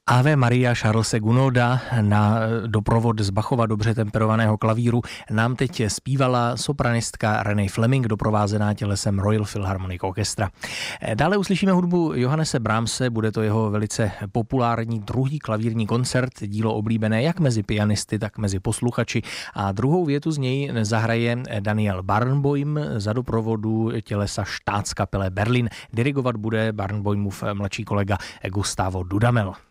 Ave Maria Charlese Gounod'a na doprovod z Bachova dobře temperovaného klavíru nám teď zpívala sopranistka Renée Fleming, doprovázená tělesem Royal Philharmonic Orchestra. Dále uslyšíme hudbu Johannese Brahmse, bude to jeho velice populární druhý klavírní koncert, dílo oblíbené jak mezi pianisty, tak mezi posluchači, a druhou větu z něj zahraje Daniel Barenboim za doprovodu tělesa Staatskapelle Berlin. Dirigovat bude Barenboimův mladší kolega Gustavo Dudamel.